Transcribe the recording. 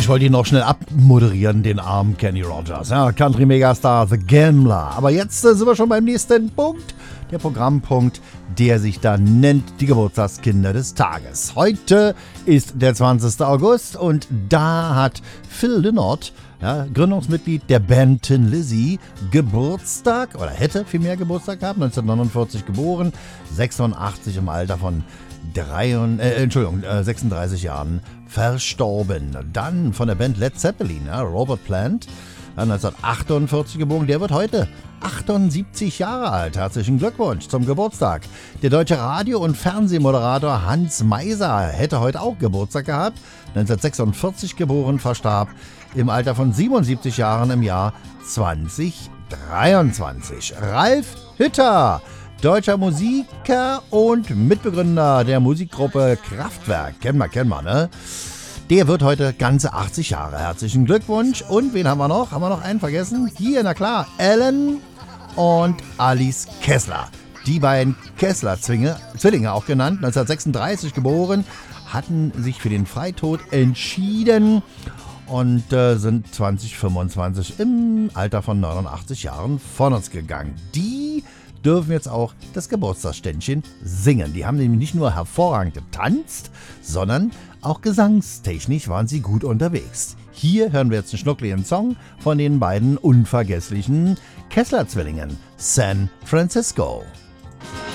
ich wollte ihn noch schnell abmoderieren, den armen Kenny Rogers. Ja, Country-Megastar, The Gambler. Aber jetzt sind wir schon beim nächsten Punkt. Der Programmpunkt, der sich da nennt die Geburtstagskinder des Tages. Heute ist der 20. August und da hat Phil Lynott, ja, Gründungsmitglied der Band Tin Lizzy, Geburtstag, oder hätte vielmehr Geburtstag gehabt, 1949 geboren, 86 im Alter von 36 Jahren verstorben. Dann von der Band Led Zeppelin, ja, Robert Plant, 1948 geboren, der wird heute 78 Jahre alt. Herzlichen Glückwunsch zum Geburtstag. Der deutsche Radio- und Fernsehmoderator Hans Meiser hätte heute auch Geburtstag gehabt. 1946 geboren, verstarb im Alter von 77 Jahren im Jahr 2023. Ralf Hütter, deutscher Musiker und Mitbegründer der Musikgruppe Kraftwerk. Kennen wir, ne? Der wird heute ganze 80 Jahre. Herzlichen Glückwunsch. Und wen haben wir noch? Haben wir noch einen vergessen? Hier, na klar, Alan und Alice Kessler. Die beiden Kessler-Zwillinge auch genannt, 1936 geboren, hatten sich für den Freitod entschieden und sind 2025 im Alter von 89 Jahren von uns gegangen. Die dürfen jetzt auch das Geburtstagsständchen singen. Die haben nämlich nicht nur hervorragend getanzt, sondern auch gesangstechnisch waren sie gut unterwegs. Hier hören wir jetzt einen schnuckligen Song von den beiden unvergesslichen Kessler-Zwillingen, San Francisco.